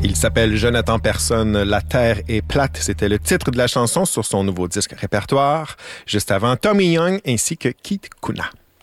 Il s'appelle Jonathan Personne, La Terre est plate. C'était le titre de la chanson sur son nouveau disque répertoire. Juste avant, Tommy Young ainsi que Keith Kuna.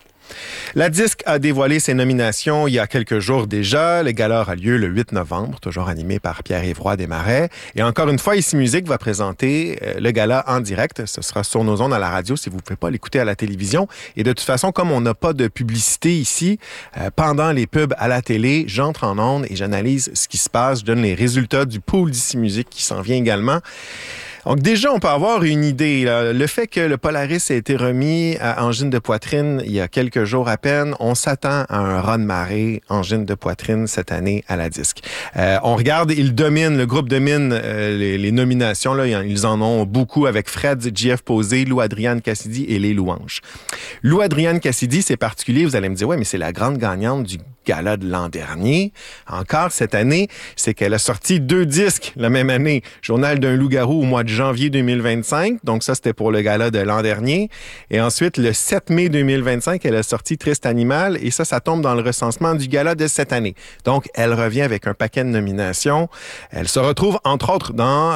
La Disque a dévoilé ses nominations il y a quelques jours déjà. Le gala aura lieu le 8 novembre, toujours animé par Pierre-Yves Roy Desmarais. Et encore une fois, Ici Musique va présenter le gala en direct. Ce sera sur nos ondes à la radio si vous ne pouvez pas l'écouter à la télévision. Et de toute façon, comme on n'a pas de publicité ici, pendant les pubs à la télé, j'entre en ondes et j'analyse ce qui se passe. Je donne les résultats du pool d'Ici Musique qui s'en vient également. Donc déjà, on peut avoir une idée. Là. Le fait que le Polaris ait été remis à angine de poitrine il y a quelques jours à peine, on s'attend à un raz-de-marée angine de poitrine cette année à la Disque. On regarde, le groupe domine les nominations. Là, ils en ont beaucoup avec Fred, JF Posé, Lou Adrienne Cassidy et Les Louanges. Lou Adrienne Cassidy, c'est particulier. Vous allez me dire, ouais, mais c'est la grande gagnante du gala de l'an dernier. Encore cette année, c'est qu'elle a sorti 2 disques la même année. Journal d'un loup-garou au mois de janvier 2025. Donc ça, c'était pour le gala de l'an dernier. Et ensuite, le 7 mai 2025, elle a sorti Triste Animal. Et ça tombe dans le recensement du gala de cette année. Donc, elle revient avec un paquet de nominations. Elle se retrouve, entre autres, dans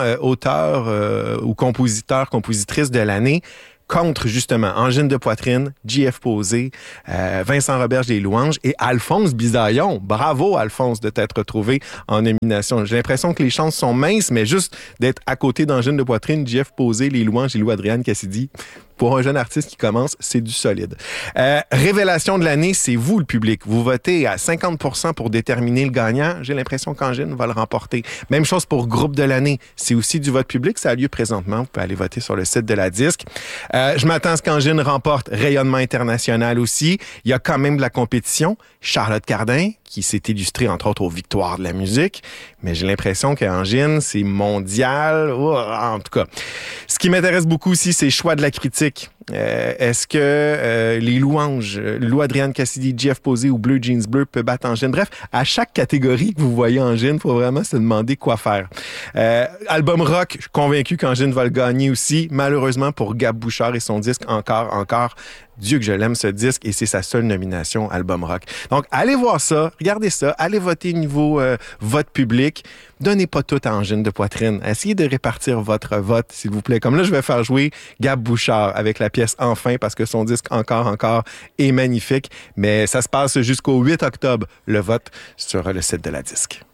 auteur ou compositrice de l'année, contre, justement, Angine de poitrine, JF Posé, Vincent Roberge des Louanges et Alphonse Bisaillon. Bravo, Alphonse, de t'être retrouvé en nomination. J'ai l'impression que les chances sont minces, mais juste d'être à côté d'Angine de poitrine, JF Posé, Les Louanges et Lou Adrienne Cassidy, pour un jeune artiste qui commence, c'est du solide. Révélation de l'année, c'est vous, le public. Vous votez à 50% pour déterminer le gagnant. J'ai l'impression qu'Angine va le remporter. Même chose pour groupe de l'année. C'est aussi du vote public. Ça a lieu présentement. Vous pouvez aller voter sur le site de la Disque. Je m'attends à ce qu'Angine remporte rayonnement international aussi. Il y a quand même de la compétition. Charlotte Cardin, qui s'est illustrée, entre autres, aux victoires de la musique. Mais j'ai l'impression qu'Angine, c'est mondial. En tout cas, ce qui m'intéresse beaucoup aussi, c'est le choix de la critique. Est-ce que les Louanges, Lou Adrienne Cassidy, JF Posé ou Bleu Jeans Bleu peut battre Angine? Bref, à chaque catégorie que vous voyez Angine, il faut vraiment se demander quoi faire. Album rock, je suis convaincu qu'Angine va le gagner aussi. Malheureusement pour Gab Bouchard et son disque Encore. Dieu que je l'aime ce disque et c'est sa seule nomination album rock. Donc allez voir ça, regardez ça, allez voter niveau vote public. Donnez pas tout à Angine de poitrine. Essayez de répartir votre vote, s'il vous plaît. Comme là, je vais faire jouer Gab Bouchard avec la pièce Enfin parce que son disque Encore est magnifique. Mais ça se passe jusqu'au 8 octobre, le vote sur le site de la Disque.